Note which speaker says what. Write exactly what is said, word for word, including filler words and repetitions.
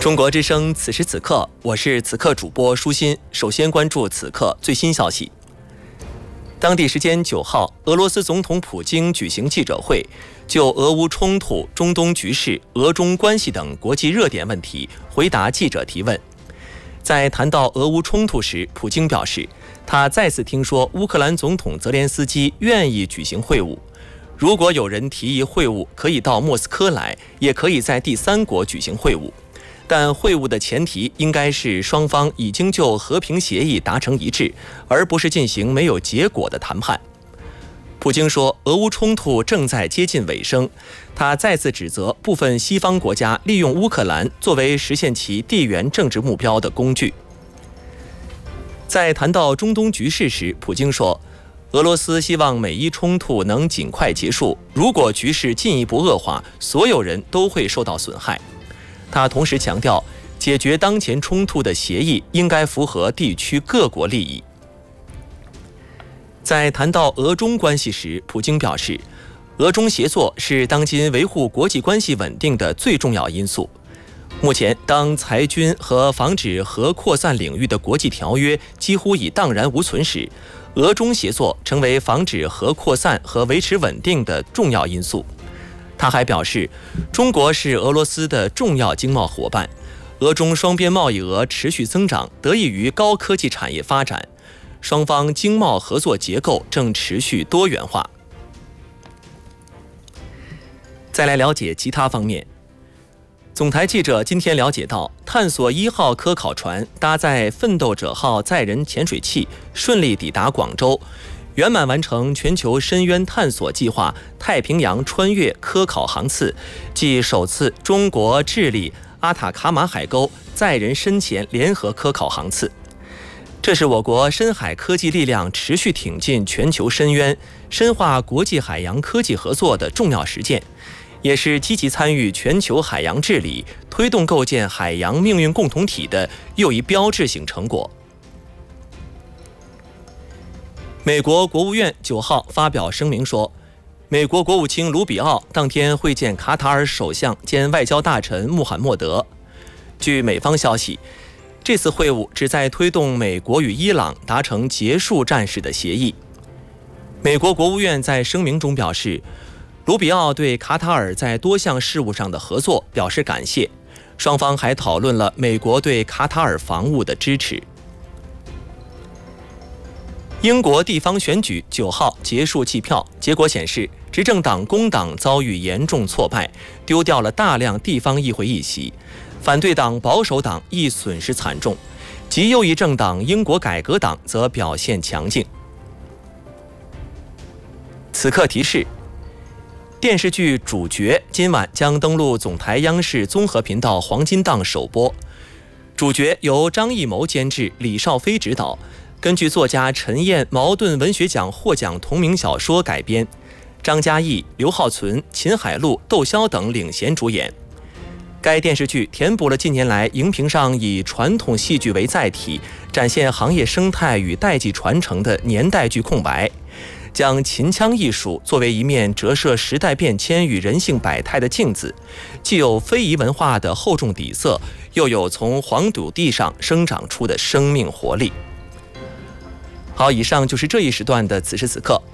Speaker 1: 中国之声，此时此刻，我是此刻主播舒心。首先关注此刻最新消息。当地时间九号，俄罗斯总统普京举行记者会，就俄乌冲突、中东局势、俄中关系等国际热点问题回答记者提问。在谈到俄乌冲突时，普京表示，他再次听说乌克兰总统泽连斯基愿意举行会晤。如果有人提议会晤，可以到莫斯科来，也可以在第三国举行会晤。但会晤的前提应该是双方已经就和平协议达成一致，而不是进行没有结果的谈判。普京说，俄乌冲突正在接近尾声，他再次指责部分西方国家利用乌克兰作为实现其地缘政治目标的工具。在谈到中东局势时，普京说，俄罗斯希望美伊冲突能尽快结束，如果局势进一步恶化，所有人都会受到损害。他同时强调，解决当前冲突的协议应该符合地区各国利益。在谈到俄中关系时，普京表示，俄中协作是当今维护国际关系稳定的最重要因素。目前，当裁军和防止核扩散领域的国际条约几乎已荡然无存时，俄中协作成为防止核扩散和维持稳定的重要因素。他还表示，中国是俄罗斯的重要经贸伙伴，俄中双边贸易额持续增长，得益于高科技产业发展，双方经贸合作结构正持续多元化。再来了解其他方面。总台记者今天了解到，探索一号科考船搭载奋斗者号载人潜水器顺利抵达广州，圆满完成全球深渊探索计划太平洋穿越科考航次，即首次中国智利阿塔卡马海沟载人深潜联合科考航次。这是我国深海科技力量持续挺进全球深渊、深化国际海洋科技合作的重要实践，也是积极参与全球海洋治理、推动构建海洋命运共同体的又一标志性成果。美国国务院九号发表声明说，美国国务卿卢比奥当天会见卡塔尔首相兼外交大臣穆罕默德。据美方消息，这次会晤旨在推动美国与伊朗达成结束战事的协议。美国国务院在声明中表示，卢比奥对卡塔尔在多项事务上的合作表示感谢，双方还讨论了美国对卡塔尔防务的支持。英国地方选举九号结束计票，结果显示，执政党工党遭遇严重挫败，丢掉了大量地方议会议席；反对党保守党亦损失惨重，极右翼政党英国改革党则表现强劲。此刻提示：电视剧《主角》今晚将登陆总台央视综合频道黄金档首播。《主角》由张艺谋监制，李少飞执导。根据作家陈燕茅盾文学奖获奖同名小说改编，张嘉译、刘浩存、秦海璐、窦骁等领衔主演。该电视剧填补了近年来荧屏上以传统戏剧为载体，展现行业生态与代际传承的年代剧空白，将秦腔艺术作为一面折射时代变迁与人性百态的镜子，既有非遗文化的厚重底色，又有从黄土地上生长出的生命活力。好，以上就是这一时段的此时此刻，